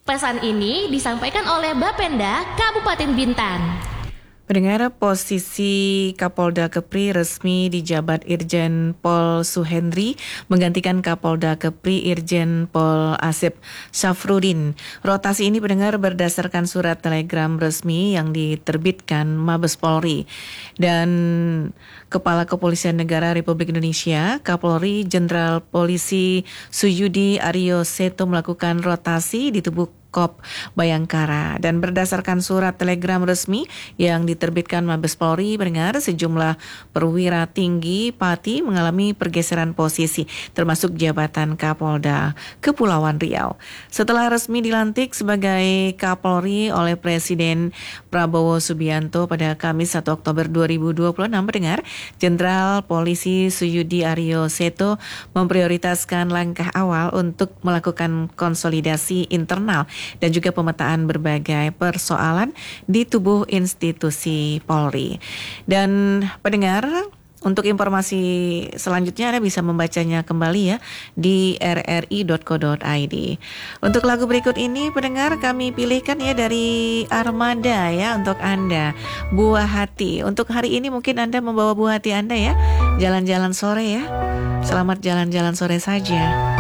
Pesan ini disampaikan oleh Bapenda Kabupaten Bintan. Pendengar, posisi Kapolda Kepri resmi dijabat Irjen Pol Suhendri menggantikan Kapolda Kepri Irjen Pol Asep Syafruddin. Rotasi ini pendengar berdasarkan surat telegram resmi yang diterbitkan Mabes Polri. Dan Kepala Kepolisian Negara Republik Indonesia, Kapolri Jenderal Polisi Suyudi Aryo Seto melakukan rotasi di tubuh Kop Bayangkara. Dan berdasarkan surat telegram resmi yang diterbitkan Mabes Polri, pendengar, sejumlah perwira tinggi Pati mengalami pergeseran posisi termasuk jabatan Kapolda Kepulauan Riau. Setelah resmi dilantik sebagai Kapolri oleh Presiden Prabowo Subianto pada Kamis 1 Oktober 2026, pendengar, Jenderal Polisi Suyudi Aryo Seto memprioritaskan langkah awal untuk melakukan konsolidasi internal dan juga pemetaan berbagai persoalan di tubuh institusi Polri. Dan pendengar, untuk informasi selanjutnya Anda bisa membacanya kembali ya di rri.co.id. Untuk lagu berikut ini pendengar kami pilihkan ya dari Armada ya untuk Anda, Buah Hati. Untuk hari ini mungkin Anda membawa buah hati Anda ya, jalan-jalan sore ya. Selamat jalan-jalan sore saja.